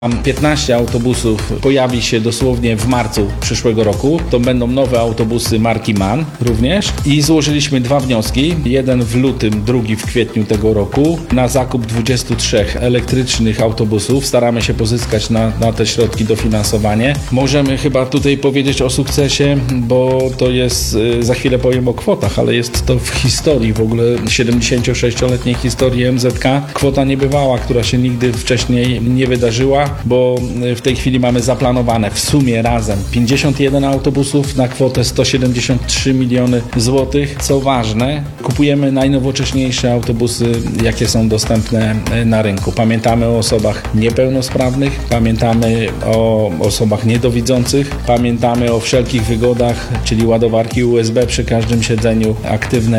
15 autobusów pojawi się dosłownie w marcu przyszłego roku. To będą nowe autobusy marki MAN również. I złożyliśmy 2 wnioski. Jeden w lutym, drugi w kwietniu tego roku na zakup 23 elektrycznych autobusów. Staramy się pozyskać na te środki dofinansowanie. Możemy chyba tutaj powiedzieć o sukcesie, bo to jest, za chwilę powiem o kwotach, ale jest to w historii w ogóle 76-letniej historii MZK. Kwota niebywała, która się nigdy wcześniej nie wydarzyła, bo w tej chwili mamy zaplanowane w sumie razem 51 autobusów na kwotę 173 miliony złotych. Co ważne, kupujemy najnowocześniejsze autobusy, jakie są dostępne na rynku. Pamiętamy o osobach niepełnosprawnych, pamiętamy o osobach niedowidzących, pamiętamy o wszelkich wygodach, czyli ładowarki USB przy każdym siedzeniu, aktywne